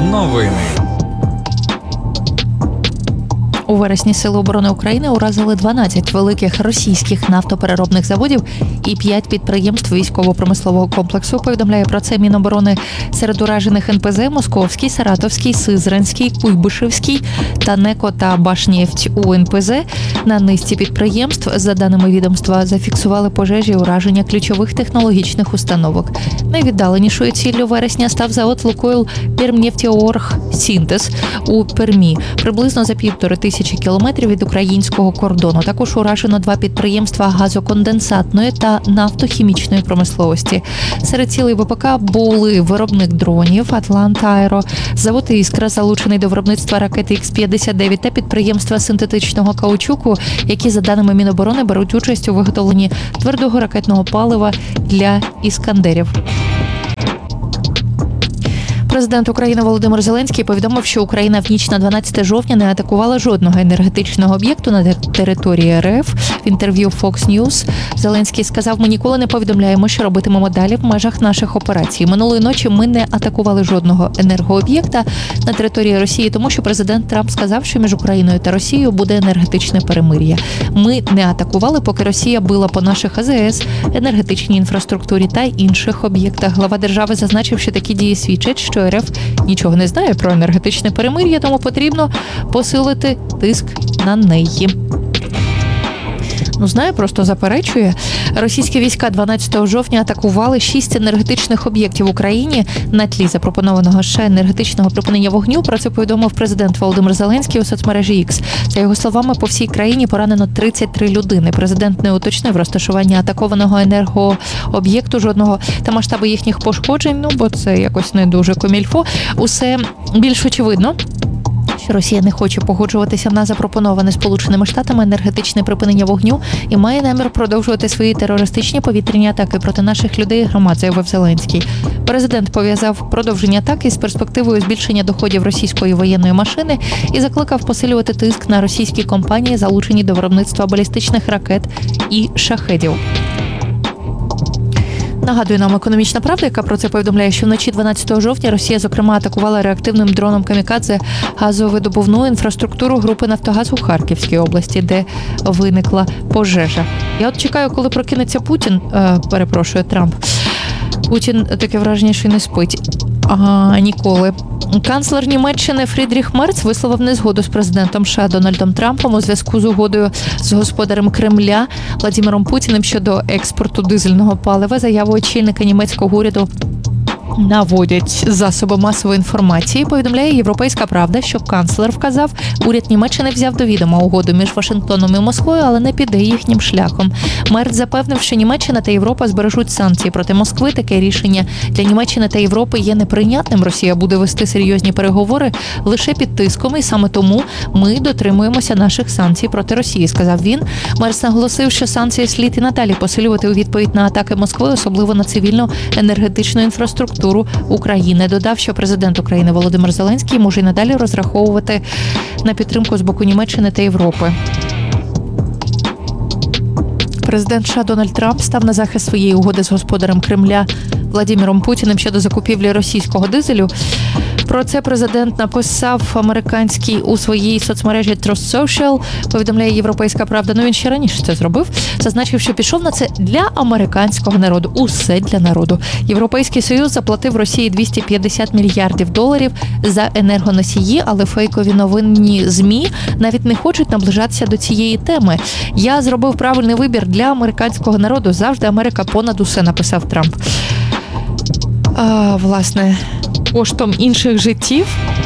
Новини. У вересні Сили оборони України уразили 12 великих російських нафтопереробних заводів і 5 підприємств військово-промислового комплексу. Повідомляє про це Міноборони. Серед уражених НПЗ Московський, Саратовський, Сизранський, Куйбишевський, Танеко та Башнефть у НПЗ. На низці підприємств, за даними відомства, зафіксували пожежі і ураження ключових технологічних установок. Найвіддаленішою ціллю вересня став завод «Лукойл Пермнефтеоргсінтез» у Пермі, приблизно за 1500 кілометрів від українського кордону. Також уражено 2 підприємства газоконденсатної та нафтохімічної промисловості. Серед цілей ВПК були виробник дронів «Атлант Аеро», завод «Іскра», залучений до виробництва ракети Х-59 та підприємства синтетичного каучуку, які, за даними Міноборони, беруть участь у виготовленні твердого ракетного палива для «Іскандерів». Президент України Володимир Зеленський повідомив, що Україна в ніч на 12 жовтня не атакувала жодного енергетичного об'єкту на території РФ. В інтерв'ю Fox News Зеленський сказав: "Ми ніколи не повідомляємо, що робитимемо далі в межах наших операцій. Минулої ночі ми не атакували жодного енергооб'єкта на території Росії, тому що президент Трамп сказав, що між Україною та Росією буде енергетичне перемир'я. Ми не атакували, поки Росія била по наших АЗС, енергетичній інфраструктурі та інших об'єктах". Глава держави зазначив, що такі дії свідчать, що РФ нічого не знає про енергетичне перемир'я, тому потрібно посилити тиск на неї. Просто заперечує. Російські війська 12 жовтня атакували 6 енергетичних об'єктів в Україні на тлі запропонованого ще енергетичного припинення вогню. Про це повідомив президент Володимир Зеленський у соцмережі X. За його словами, по всій країні поранено 33 людини. Президент не уточнив розташування атакованого енергооб'єкту жодного та масштаби їхніх пошкоджень, бо це якось не дуже комільфо. Усе більш очевидно, що Росія не хоче погоджуватися на запропоноване Сполученими Штатами енергетичне припинення вогню і має намір продовжувати свої терористичні повітряні атаки проти наших людей і громад, заявив Зеленський. Президент пов'язав продовження атаки з перспективою збільшення доходів російської воєнної машини і закликав посилювати тиск на російські компанії, залучені до виробництва балістичних ракет і шахедів. Нагадує нам «Економічна правда», яка про це повідомляє, що вночі 12 жовтня Росія, зокрема, атакувала реактивним дроном «Камікадзе» газовидобувну інфраструктуру групи «Нафтогаз» у Харківській області, де виникла пожежа. Я чекаю, коли прокинеться Трамп. Путін, таке враження, що не спить. Ніколи. Канцлер Німеччини Фрідріх Мерц висловив незгоду з президентом США Дональдом Трампом у зв'язку з угодою з господарем Кремля Владимиром Путіним щодо експорту дизельного палива. Заяву очільника німецького уряду наводять засоби масової інформації. Повідомляє «Європейська правда», що канцлер вказав, уряд Німеччини взяв до відома угоду між Вашингтоном і Москвою, але не піде їхнім шляхом. Мерц запевнив, що Німеччина та Європа збережуть санкції проти Москви. Таке рішення для Німеччини та Європи є неприйнятним. Росія буде вести серйозні переговори лише під тиском, і саме тому ми дотримуємося наших санкцій проти Росії, сказав він. Мерц наголосив, що санкції слід і надалі посилювати у відповідь на атаки Москви, особливо на цивільну енергетичну інфраструктуру України. Додав, що президент України Володимир Зеленський може й надалі розраховувати на підтримку з боку Німеччини та Європи. Президент США Дональд Трамп став на захист своєї угоди з господарем Кремля Владимиром Путіним щодо закупівлі російського дизелю. Про це президент написав американський у своїй соцмережі Truth Social, повідомляє «Європейська правда». Він ще раніше це зробив. Зазначив, що пішов на це для американського народу. Усе для народу. Європейський Союз заплатив Росії $250 мільярдів за енергоносії, але фейкові новинні ЗМІ навіть не хочуть наближатися до цієї теми. «Я зробив правильний вибір для американського народу. Завжди Америка понад усе», написав Трамп. Власне, коштом інших життів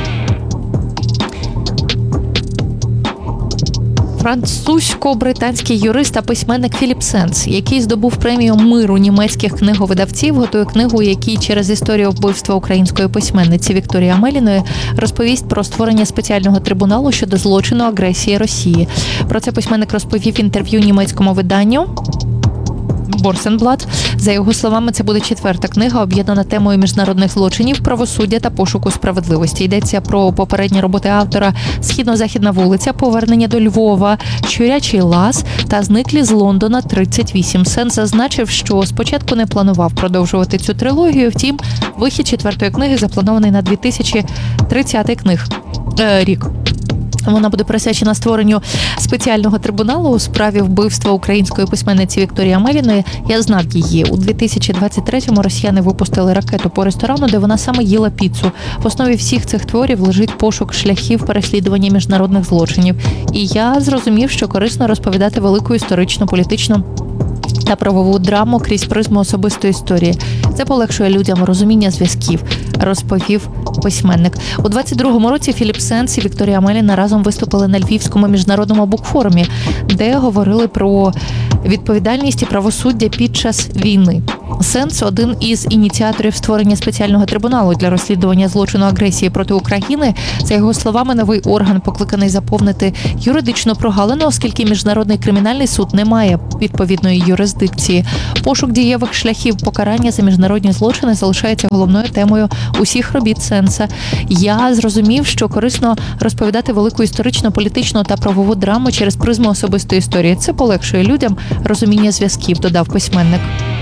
французько-британський юрист та письменник Філіп Сенс, який здобув премію миру німецьких книговидавців, готує книгу, який через історію вбивства української письменниці Вікторії Амеліної розповість про створення спеціального трибуналу щодо злочину агресії Росії. Про це письменник розповів в інтерв'ю німецькому виданню Борсенблат. За його словами, це буде 4-та книга, об'єднана темою міжнародних злочинів, правосуддя та пошуку справедливості. Йдеться про попередні роботи автора «Східно-західна вулиця», «Повернення до Львова», «Щурячий лаз» та «Зниклі з Лондона 38». Сен зазначив, що спочатку не планував продовжувати цю трилогію, втім, вихід 4-ї книги запланований на 2030 рік. Вона буде присвячена створенню спеціального трибуналу у справі вбивства української письменниці Вікторії Амеліної. Я знав її. У 2023-му росіяни випустили ракету по ресторану, де вона саме їла піцу. В основі всіх цих творів лежить пошук шляхів переслідування міжнародних злочинів. І я зрозумів, що корисно розповідати велику історичну, політичну та правову драму крізь призму особистої історії. Це полегшує людям розуміння зв'язків, розповів письменник. У 22-му році Філіп Сенс і Вікторія Амеліна разом виступили на Львівському міжнародному букфорумі, де говорили про відповідальність і правосуддя під час війни. Сенс – один із ініціаторів створення спеціального трибуналу для розслідування злочину агресії проти України. За його словами, новий орган покликаний заповнити юридичну прогалину, оскільки Міжнародний кримінальний суд не має відповідної юрисдикції. Пошук дієвих шляхів покарання за міжнародні злочини залишається головною темою усіх робіт Сенса. Я зрозумів, що корисно розповідати велику історичну, політичну та правову драму через призму особистої історії. Це полегшує людям розуміння зв'язків, додав письменник.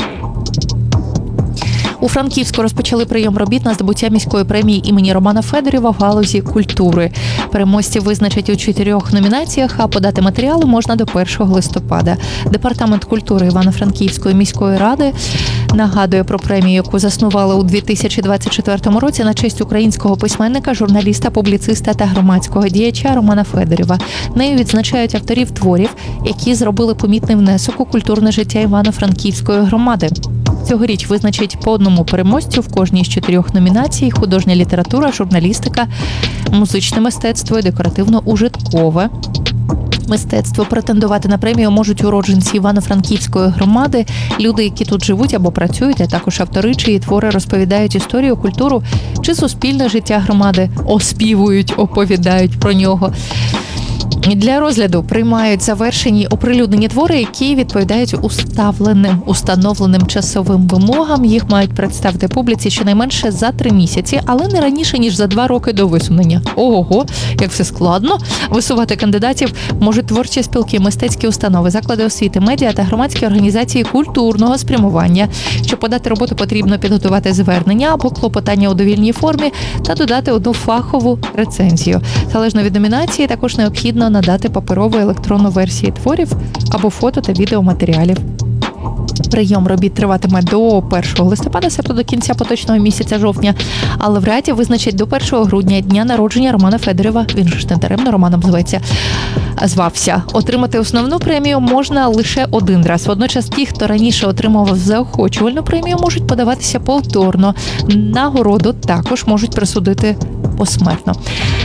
У Франківську розпочали прийом робіт на здобуття міської премії імені Романа Федорєва в галузі культури. Переможців визначать у 4 номінаціях, а подати матеріали можна до 1 листопада. Департамент культури Івано-Франківської міської ради нагадує про премію, яку заснували у 2024 році на честь українського письменника, журналіста, публіциста та громадського діяча Романа Федорєва. Нею відзначають авторів творів, які зробили помітний внесок у культурне життя Івано-Франківської громади. Цьогоріч визначить по одному переможцю в кожній з 4 номінацій: художня література, журналістика, музичне мистецтво і декоративно-ужиткове мистецтво. Претендувати на премію можуть уродженці Івано-Франківської громади, люди, які тут живуть або працюють, а також автори, чиї твори розповідають історію, культуру чи суспільне життя громади, оспівують, оповідають про нього. Для розгляду приймають завершені оприлюднені твори, які відповідають установленим часовим вимогам. Їх мають представити публіці щонайменше за 3 місяці, але не раніше, ніж за 2 роки до висунення. Ого, як все складно. Висувати кандидатів можуть творчі спілки, мистецькі установи, заклади освіти, медіа та громадські організації культурного спрямування. Щоб подати роботу, потрібно підготувати звернення або клопотання у довільній формі та додати одну фахову рецензію. Залежно від номінації, також необхідно надати паперову електронну версії творів або фото та відеоматеріалів. Прийом робіт триватиме до 1 листопада, себто до кінця поточного місяця жовтня, а лауреатів визначать до 1 грудня, дня народження Романа Федорєва, він ж не даремно Романом звався. Отримати основну премію можна лише 1 раз. Водночас ті, хто раніше отримував заохочувальну премію, можуть подаватися повторно. Нагороду також можуть присудити посмертно.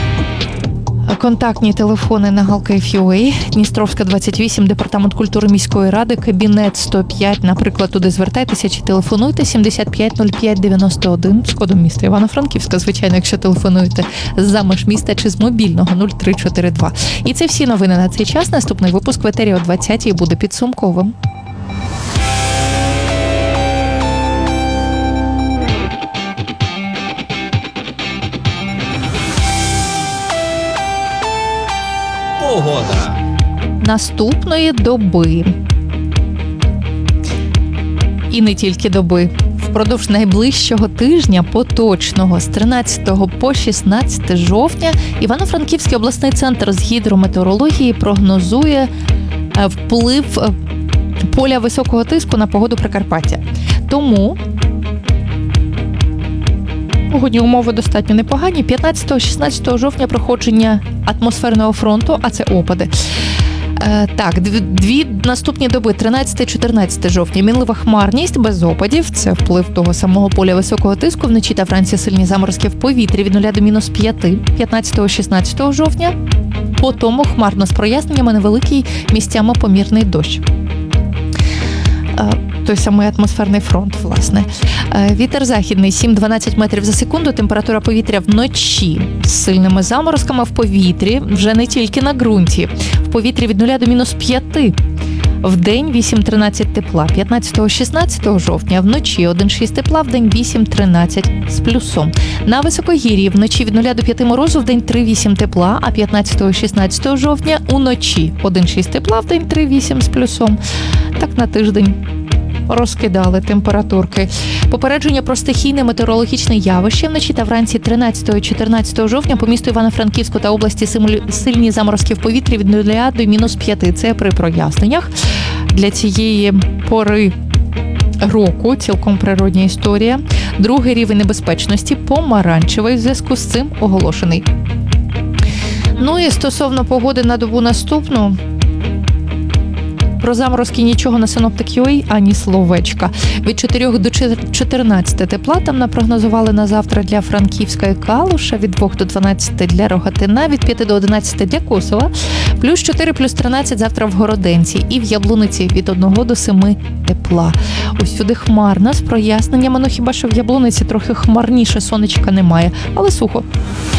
Контактні телефони на Галка.ФЮА, Дністровська, 28, Департамент культури міської ради, кабінет 105, наприклад, туди звертайтеся чи телефонуйте 750591 з кодом міста Івано-Франківська, звичайно, якщо телефонуєте з-за меж міста чи з мобільного 0342. І це всі новини на цей час. Наступний випуск в етері о 20-й буде підсумковим. Погода. Наступної доби. І не тільки доби. Впродовж найближчого тижня поточного з 13 по 16 жовтня Івано-Франківський обласний центр з гідрометеорології прогнозує вплив поля високого тиску на погоду Прикарпаття. Тому погодні умови достатньо непогані. 15-16 жовтня проходження атмосферного фронту, а це опади. Так, 2 наступні доби, 13-14 жовтня, мінлива хмарність без опадів, це вплив того самого поля високого тиску, вночі та вранці сильні заморозки в повітрі від 0 до -5, 15-16 жовтня, по тому хмарно з проясненнями, невеликий місцями помірний дощ. Той самий атмосферний фронт, власне. Вітер західний 7-12 метрів за секунду, температура повітря вночі з сильними заморозками в повітрі, вже не тільки на ґрунті. В повітрі від 0 до -5. вдень 8-13 тепла. 15-16 жовтня вночі 1-6 тепла, вдень 8-13 з плюсом. На високогір'ї вночі від 0 до 5 морозу, вдень 3-8 тепла, а 15-16 жовтня уночі 1-6 тепла, вдень 3-8 з плюсом. Так на тиждень розкидали температурки. Попередження про стихійне метеорологічне явище вночі та вранці 13-14 жовтня по місту Івано-Франківську та області сильні заморозки в повітрі від 0 до -5. Це при проясненнях. Для цієї пори року цілком природня історія. Другий рівень небезпечності помаранчевий, в зв'язку з цим оголошений. Ну і стосовно погоди на добу наступну, про заморозки нічого на Synoptic.ua, ані словечка. Від 4 до 14 тепла там напрогнозували на завтра для Франківська і Калуша, від 2 до 12 для Рогатина, від 5 до 11 для Косова, плюс 4, плюс 13 завтра в Городенці і в Яблуниці від 1 до 7 тепла. Усюди хмарно, з проясненнями, ну хіба що в Яблуниці трохи хмарніше, сонечка немає, але сухо.